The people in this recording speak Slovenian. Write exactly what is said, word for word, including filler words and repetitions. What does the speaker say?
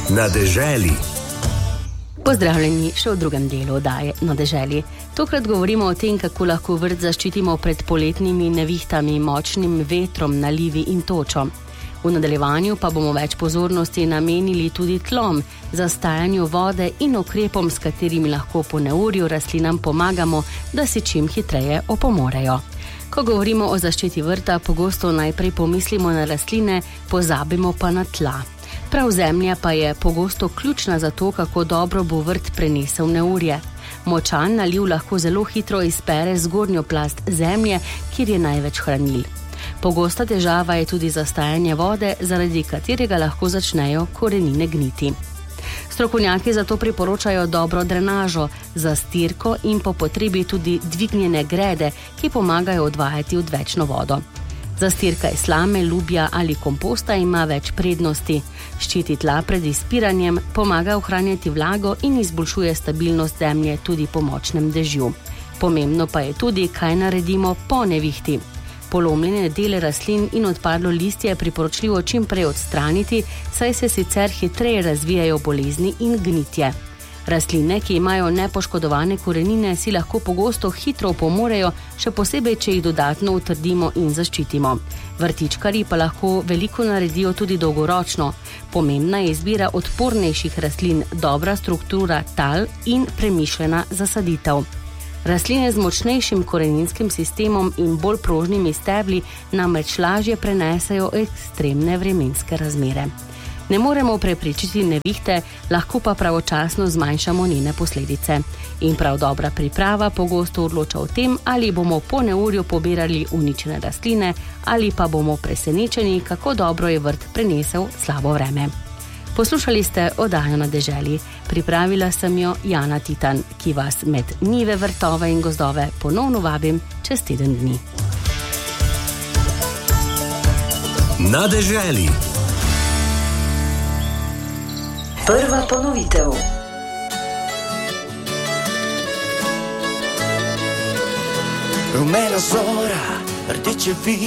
Na deželi. Pozdravljeni še v drugem delu oddaje Na deželi. Tokrat govorimo o tem, kako lahko vrt zaščitimo pred poletnimi nevihtami, močnim vetrom, nalivi in točo. V nadaljevanju pa bomo več pozornosti namenili tudi tlom, zastajanju vode in ukrepom, s katerimi lahko po neurju rastlinam pomagamo, da si čim hitreje opomorejo. Ko govorimo o zaščiti vrta, pogosto najprej pomislimo na rastline, pozabimo pa na tla. Prav zemlja pa je pogosto ključna za to, kako dobro bo vrt prenesel neurje. Močan naliv lahko zelo hitro izpere zgornjo plast zemlje, kjer je največ hranil. Pogosta težava je tudi zastajanje vode, zaradi katerega lahko začnejo korenine gniti. Strokovnjaki zato priporočajo dobro drenažo, zastirko in po potrebi tudi dvignjene grede, ki pomagajo odvajati odvečno vodo. Zastirka iz slame, lubja ali komposta ima več prednosti. Ščiti tla pred izpiranjem, pomaga ohranjati vlago in izboljšuje stabilnost zemlje tudi po močnem dežju. Pomembno pa je tudi, kaj naredimo po nevihti. Polomljene dele rastlin in odpadlo listje je priporočljivo čim prej odstraniti, saj se sicer hitreje razvijajo bolezni in gnitje. Rastline, ki imajo nepoškodovane korenine, si lahko pogosto hitro opomorejo, še posebej, če jih dodatno utrdimo in zaščitimo. Vrtičkarji pa lahko veliko naredijo tudi dolgoročno. Pomembna je izbira odpornejših rastlin, dobra struktura tal in premišljena zasaditev. Rastline z močnejšim koreninskim sistemom in bolj prožnimi stebli namreč lažje prenesejo ekstremne vremenske razmere. Ne moremo preprečiti nevihte, lahko pa pravočasno zmanjšamo njene posledice. In prav dobra priprava pogosto odloča o tem, ali bomo po neurju pobirali uničene rastline, ali pa bomo presenečeni, kako dobro je vrt prenesel slabo vreme. Poslušali ste oddajo Na deželi. Pripravila sem jo Jana Titan, ki vas med njive, vrtove in gozdove ponovno vabim čez teden dni. Na deželi. Prva ponovitev. Rumena zora, rdeče vi